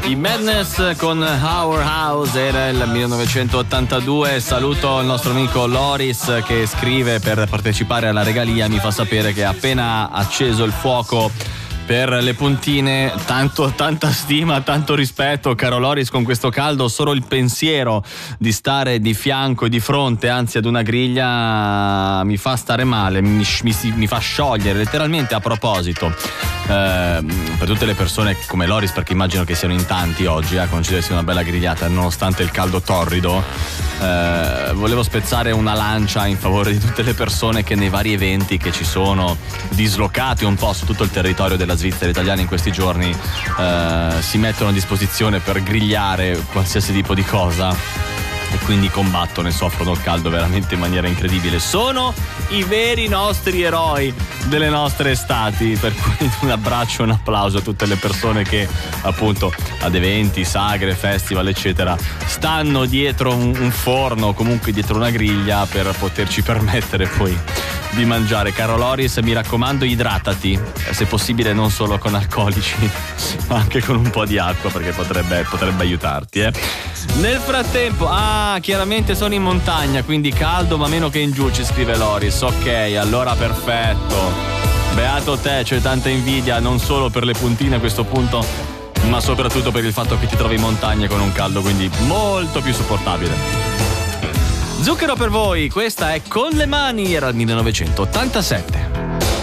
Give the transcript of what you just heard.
I Madness con Our House, era il 1982. Saluto il nostro amico Loris che scrive: per partecipare alla regalia mi fa sapere che ha appena acceso il fuoco per le puntine. Tanta stima, tanto rispetto, caro Loris. Con questo caldo solo il pensiero di stare di fianco e di fronte, anzi ad una griglia, mi fa stare male, mi fa sciogliere letteralmente. A proposito, per tutte le persone come Loris, perché immagino che siano in tanti oggi a concedersi una bella grigliata nonostante il caldo torrido, volevo spezzare una lancia in favore di tutte le persone che nei vari eventi che ci sono dislocati un po' su tutto il territorio della Svizzera italiana in questi giorni si mettono a disposizione per grigliare qualsiasi tipo di cosa e quindi combattono e soffrono il caldo veramente in maniera incredibile. Sono i veri nostri eroi delle nostre estati, per cui un abbraccio e un applauso a tutte le persone che appunto ad eventi, sagre, festival eccetera stanno dietro un forno o comunque dietro una griglia per poterci permettere poi di mangiare. Caro Loris, mi raccomando, idratati, se possibile non solo con alcolici ma anche con un po' di acqua, perché potrebbe aiutarti. Nel frattempo, chiaramente sono in montagna, quindi caldo ma meno che in giù, ci scrive Loris. Ok, allora perfetto, beato te, c'è tanta invidia non solo per le puntine a questo punto, ma soprattutto per il fatto che ti trovi in montagna con un caldo quindi molto più sopportabile. Zucchero per voi, questa è Con le mani, era il 1987.